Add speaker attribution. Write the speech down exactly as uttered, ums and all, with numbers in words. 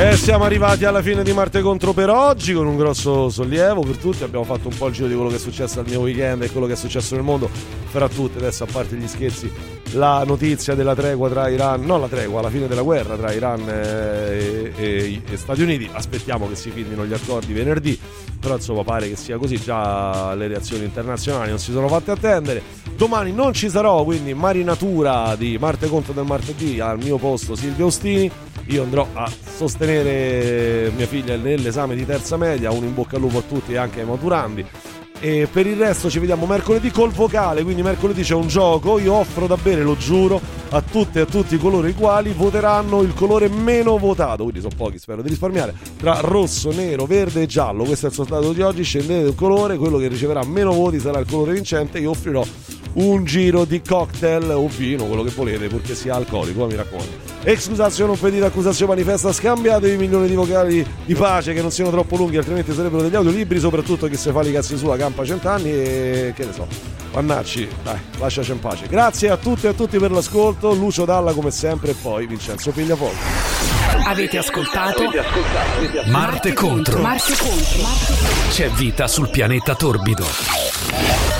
Speaker 1: E siamo arrivati alla fine di Marte Contro per oggi, con un grosso sollievo per tutti. Abbiamo fatto un po' il giro di quello che è successo al mio weekend e quello che è successo nel mondo. Fra tutte, adesso, a parte gli scherzi, la notizia della tregua tra Iran, no la tregua, la fine della guerra tra Iran e, e, e Stati Uniti. Aspettiamo che si firmino gli accordi venerdì, però insomma pare che sia così. Già le reazioni internazionali non si sono fatte attendere. Domani non ci sarò, quindi marinatura di Marte Contro del martedì al mio posto Silvio Ostini. Io andrò a sostenere mia figlia nell'esame di terza media. Un in bocca al lupo a tutti e anche ai maturandi. E per il resto ci vediamo mercoledì col vocale, quindi mercoledì c'è un gioco. Io offro da bere, lo giuro, a tutte e a tutti coloro i quali voteranno il colore meno votato, quindi sono pochi, spero di risparmiare, tra rosso, nero, verde e giallo. Questo è il soldato di oggi. Scendete il colore, quello che riceverà meno voti sarà il colore vincente. Io offrirò un giro di cocktail o vino, quello che volete, purché sia alcolico, mi raccomando. Excusatio non pedite, accusatio manifesta. Scambiatevi milioni di vocali di pace che non siano troppo lunghi, altrimenti sarebbero degli audiolibri. Soprattutto che se fa i cazzi sua campa cent'anni e che ne so, mannacci, dai, lasciaci in pace. Grazie a tutti e a tutti per l'ascolto. Lucio Dalla come sempre e poi Vincenzo Pigliafoglio.
Speaker 2: Avete ascoltato? Avete ascoltato? Marte Contro. Marte Contro. C'è vita sul pianeta torbido.